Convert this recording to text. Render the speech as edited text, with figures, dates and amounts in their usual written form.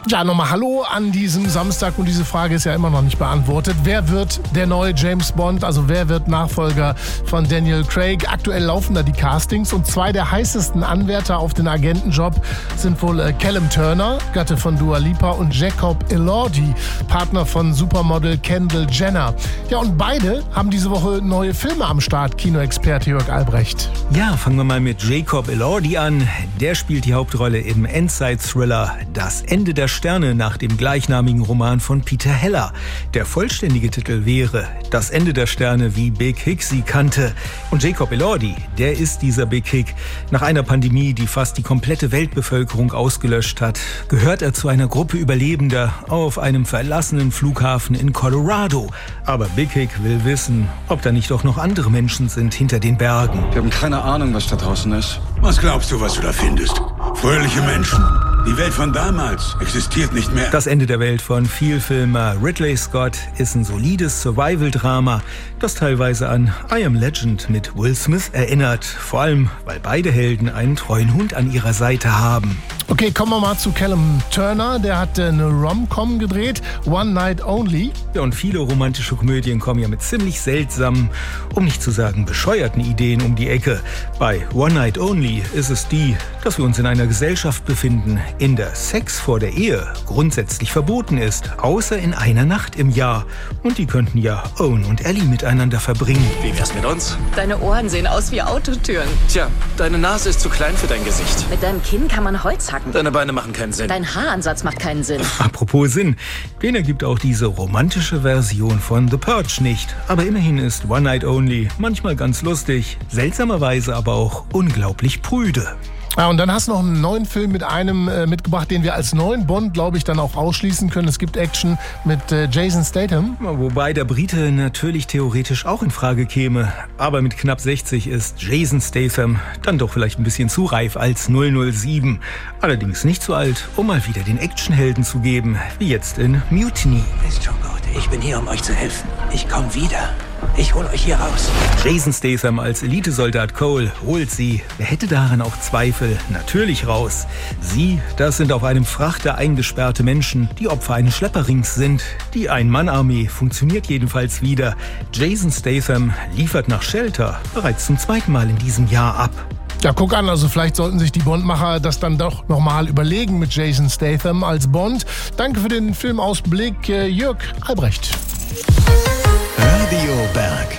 Ja, nochmal Hallo an diesem Samstag und diese Frage ist ja immer noch nicht beantwortet. Wer wird der neue James Bond, also wer wird Nachfolger von Daniel Craig? Aktuell laufen da die Castings und zwei der heißesten Anwärter auf den Agentenjob sind wohl Callum Turner, Gatte von Dua Lipa, und Jacob Elordi, Partner von Supermodel Kendall Jenner. Ja, und beide haben diese Woche neue Filme am Start, Kinoexperte Jörg Albrecht. Ja, fangen wir mal mit Jacob Elordi an. Der spielt die Hauptrolle im Endzeit-Thriller Das Ende der Sterne nach dem gleichnamigen Roman von Peter Heller. Der vollständige Titel wäre Das Ende der Sterne, wie Big Hick sie kannte. Und Jacob Elordi, der ist dieser Big Hick. Nach einer Pandemie, die fast die komplette Weltbevölkerung ausgelöscht hat, gehört er zu einer Gruppe Überlebender auf einem verlassenen Flughafen in Colorado. Aber Big Hick will wissen, ob da nicht auch noch andere Menschen sind hinter den Bergen. Wir haben keine Ahnung, was da draußen ist. Was glaubst du, was du da findest? Fröhliche Menschen. Die Welt von damals existiert nicht mehr. Das Ende der Welt von Vielfilmer Ridley Scott ist ein solides Survival-Drama, das teilweise an I Am Legend mit Will Smith erinnert. Vor allem, weil beide Helden einen treuen Hund an ihrer Seite haben. Okay, kommen wir mal zu Callum Turner. Der hat eine Rom-Com gedreht, One Night Only. Ja, und viele romantische Komödien kommen ja mit ziemlich seltsamen, um nicht zu sagen bescheuerten Ideen um die Ecke. Bei One Night Only ist es die, dass wir uns in einer Gesellschaft befinden, in der Sex vor der Ehe grundsätzlich verboten ist, außer in einer Nacht im Jahr. Und die könnten ja Owen und Ellie miteinander verbringen. Wie wär's mit uns? Deine Ohren sehen aus wie Autotüren. Tja, deine Nase ist zu klein für dein Gesicht. Mit deinem Kinn kann man Holz hacken. Deine Beine machen keinen Sinn. Dein Haaransatz macht keinen Sinn. Apropos Sinn, den ergibt auch diese romantische Version von The Purge nicht. Aber immerhin ist One Night Only manchmal ganz lustig, seltsamerweise aber auch unglaublich prüde. Ja, und dann hast du noch einen neuen Film mit einem mitgebracht, den wir als neuen Bond, glaube ich, dann auch ausschließen können. Es gibt Action mit Jason Statham. Wobei der Brite natürlich theoretisch auch in Frage käme. Aber mit knapp 60 ist Jason Statham dann doch vielleicht ein bisschen zu reif als 007. Allerdings nicht zu alt, um mal wieder den Actionhelden zu geben, wie jetzt in Mutiny. Ist schon gut, ich bin hier, um euch zu helfen. Ich komme wieder. Ich hol euch hier raus. Jason Statham als Elitesoldat Cole holt sie, wer hätte daran auch Zweifel, natürlich raus. Sie, das sind auf einem Frachter eingesperrte Menschen, die Opfer eines Schlepperrings sind. Die Ein-Mann-Armee funktioniert jedenfalls wieder. Jason Statham liefert nach Shelter bereits zum zweiten Mal in diesem Jahr ab. Ja, guck an, also vielleicht sollten sich die Bond-Macher das dann doch nochmal überlegen mit Jason Statham als Bond. Danke für den Filmausblick, Jörg Albrecht. Radio Berg.